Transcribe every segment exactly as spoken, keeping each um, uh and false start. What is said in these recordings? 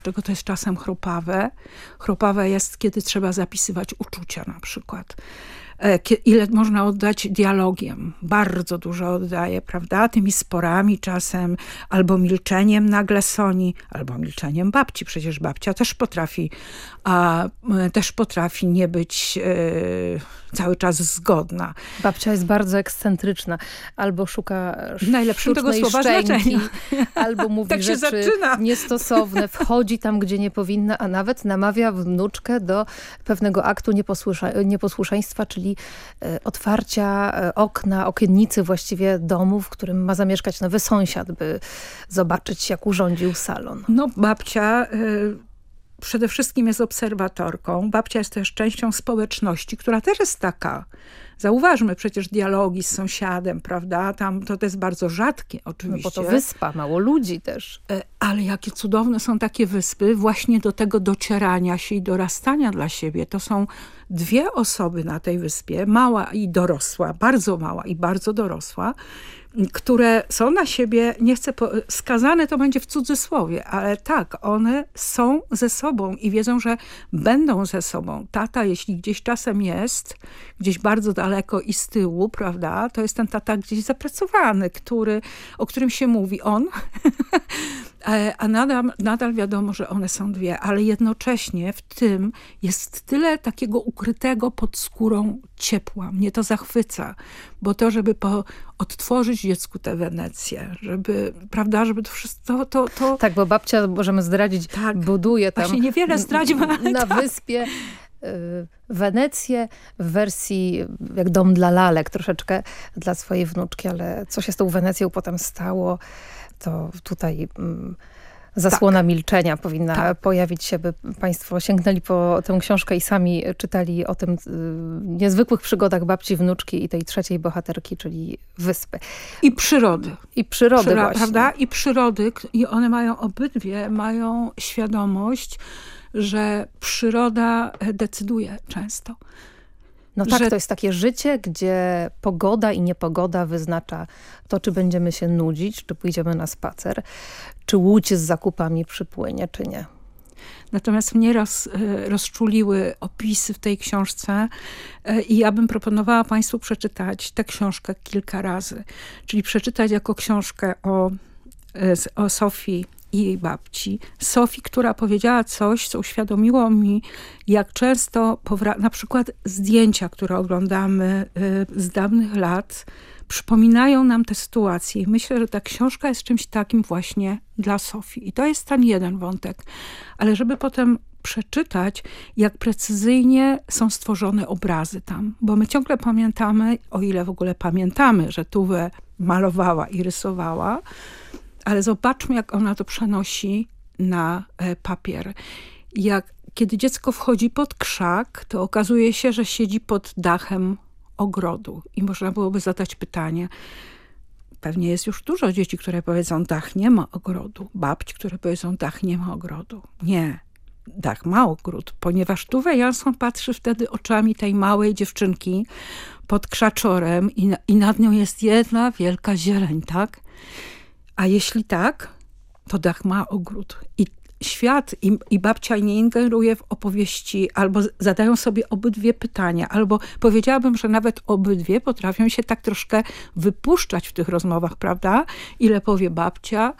Czego to jest czasem chrupawe. Chrupawe jest, kiedy trzeba zapisywać uczucia na przykład. Ile można oddać dialogiem. Bardzo dużo oddaje, prawda? Tymi sporami czasem, albo milczeniem nagle Soni, albo milczeniem babci. Przecież babcia też potrafi, a też potrafi nie być e, cały czas zgodna. Babcia jest bardzo ekscentryczna. Albo szuka w najlepszym tego słowa szczęki, znaczenia. Albo mówi tak się rzeczy zaczyna. niestosowne, wchodzi tam, gdzie nie powinna, a nawet namawia wnuczkę do pewnego aktu nieposłusza- nieposłuszeństwa, czyli otwarcia okna, okiennicy właściwie domu, w którym ma zamieszkać nowy sąsiad, by zobaczyć, jak urządził salon. No babcia y, przede wszystkim jest obserwatorką. Babcia jest też częścią społeczności, która też jest taka. Zauważmy przecież dialogi z sąsiadem, prawda? Tam to, to jest bardzo rzadkie oczywiście. No bo to wyspa, mało ludzi też. Ale jakie cudowne są takie wyspy właśnie do tego docierania się i dorastania dla siebie. To są dwie osoby na tej wyspie, mała i dorosła, bardzo mała i bardzo dorosła, które są na siebie, nie chcę, po, skazane to będzie w cudzysłowie, ale tak, one są ze sobą i wiedzą, że będą ze sobą. Tata, jeśli gdzieś czasem jest, gdzieś bardzo daleko i z tyłu, prawda, to jest ten tata gdzieś zapracowany, który, o którym się mówi on, a nadal, nadal wiadomo, że one są dwie, ale jednocześnie w tym jest tyle takiego ukrytego pod skórą ciepła. Mnie to zachwyca, bo to, żeby po, odtworzyć dziecku tę Wenecję, żeby, prawda, żeby to wszystko, to... to... Tak, bo babcia, możemy zdradzić, tak, buduje tam... Właśnie niewiele zdradzimy, ale na tak. wyspie Wenecję w wersji jak dom dla lalek, troszeczkę dla swojej wnuczki, ale co się z tą Wenecją potem stało, to tutaj... Mm, Zasłona tak. milczenia powinna tak. pojawić się, by państwo sięgnęli po tę książkę i sami czytali o tym y, niezwykłych przygodach babci, wnuczki i tej trzeciej bohaterki, czyli wyspy. I przyrody. I przyrody Przyra- właśnie. Prawda? I przyrody. I one mają, obydwie mają świadomość, że przyroda decyduje często. No tak, że... to jest takie życie, gdzie pogoda i niepogoda wyznacza to, czy będziemy się nudzić, czy pójdziemy na spacer, czy łódź z zakupami przypłynie, czy nie. Natomiast mnie roz, rozczuliły opisy w tej książce i ja bym proponowała państwu przeczytać tę książkę kilka razy. Czyli przeczytać jako książkę o, o Sofii i jej babci. Sofii, która powiedziała coś, co uświadomiło mi, jak często powra- na przykład zdjęcia, które oglądamy y, z dawnych lat, przypominają nam te sytuacje. I myślę, że ta książka jest czymś takim właśnie dla Sofii. I to jest ten jeden wątek. Ale żeby potem przeczytać, jak precyzyjnie są stworzone obrazy tam. Bo my ciągle pamiętamy, o ile w ogóle pamiętamy, że Tuwę malowała i rysowała, ale zobaczmy, jak ona to przenosi na papier. Jak, kiedy dziecko wchodzi pod krzak, to okazuje się, że siedzi pod dachem ogrodu. I można byłoby zadać pytanie, pewnie jest już dużo dzieci, które powiedzą, dach nie ma ogrodu. Babci, które powiedzą, dach nie ma ogrodu. Nie, dach ma ogród, ponieważ Tove Jansson patrzy wtedy oczami tej małej dziewczynki pod krzaczorem i, na, i nad nią jest jedna wielka zieleń, tak? A jeśli tak, to dach ma ogród. I świat i, i babcia nie ingeruje w opowieści, albo zadają sobie obydwie pytania, albo powiedziałabym, że nawet obydwie potrafią się tak troszkę wypuszczać w tych rozmowach, prawda? Ile powie babcia,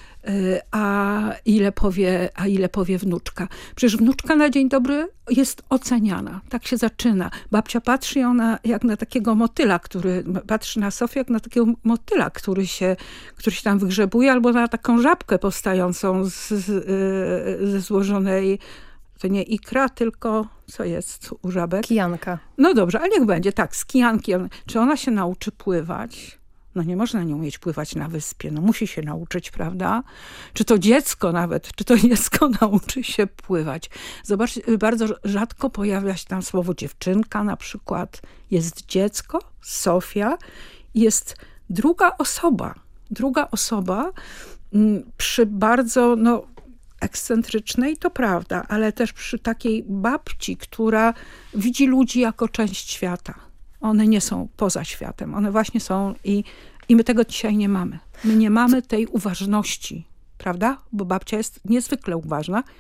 a ile powie, a ile powie wnuczka. Przecież wnuczka na dzień dobry jest oceniana. Tak się zaczyna. Babcia patrzy ją na, jak na takiego motyla, który patrzy na Sofię jak na takiego motyla, który się, który się tam wygrzebuje, albo na taką żabkę powstającą z, z, ze złożonej, to nie ikra, tylko co jest u żabek? Kijanka. No dobrze, ale niech będzie. Tak, z kijanki. Czy ona się nauczy pływać? No nie można nie umieć pływać na wyspie. No musi się nauczyć, prawda? Czy to dziecko nawet, czy to dziecko nauczy się pływać. Zobacz, bardzo rzadko pojawia się tam słowo dziewczynka na przykład. Jest dziecko, Sofia, jest druga osoba. Druga osoba przy bardzo, no, ekscentrycznej, to prawda, ale też przy takiej babci, która widzi ludzi jako część świata. One nie są poza światem. One właśnie są i, i my tego dzisiaj nie mamy. My nie mamy tej uważności prawda? Bo babcia jest niezwykle uważna